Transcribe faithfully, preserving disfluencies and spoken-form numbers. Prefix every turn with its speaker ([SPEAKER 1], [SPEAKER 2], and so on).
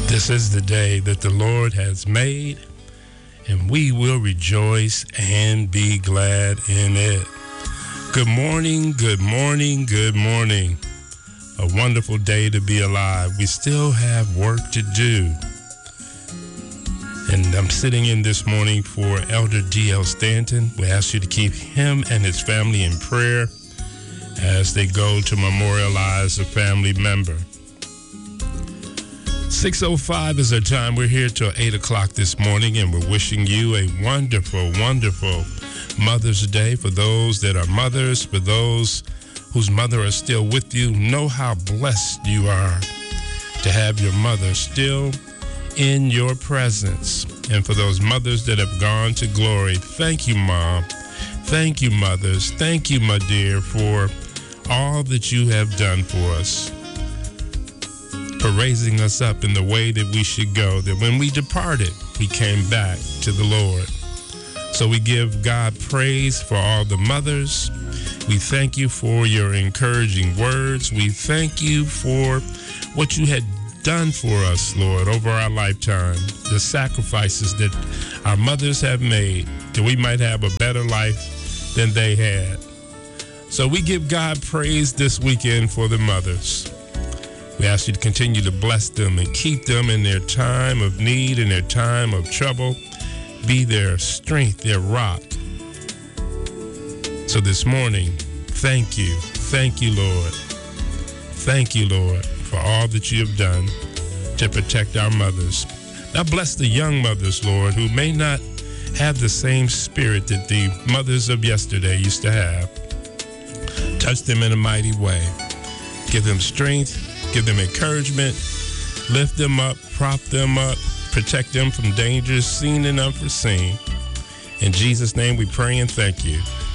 [SPEAKER 1] This is the day that the Lord has made, and we will rejoice and be glad in it. Good morning, good morning, good morning. A wonderful day to be alive. We still have work to do. And I'm sitting in this morning for Elder D L Stanton. We ask you to keep him and his family in prayer as they go to memorialize a family member. six oh five is our time. We're here till eight o'clock this morning, and we're wishing you a wonderful, wonderful Mother's Day. For those that are mothers, for those whose mother are still with you, know how blessed you are to have your mother still in your presence. And for those mothers that have gone to glory, thank you, Mom. Thank you, mothers. Thank you, my dear, for all that you have done for us, for raising us up in the way that we should go, that when we departed, we came back to the Lord. So we give God praise for all the mothers. We thank you for your encouraging words. We thank you for what you had done for us, Lord, over our lifetime, the sacrifices that our mothers have made, that we might have a better life than they had. So we give God praise this weekend for the mothers. We ask you to continue to bless them and keep them in their time of need, in their time of trouble. Be their strength, their rock. So this morning, thank you. Thank you, Lord. Thank you, Lord, for all that you have done to protect our mothers. Now bless the young mothers, Lord, who may not have the same spirit that the mothers of yesterday used to have. Touch them in a mighty way. Give them strength. Give them encouragement, lift them up, prop them up, protect them from dangers seen and unforeseen. In Jesus' name we pray and thank you.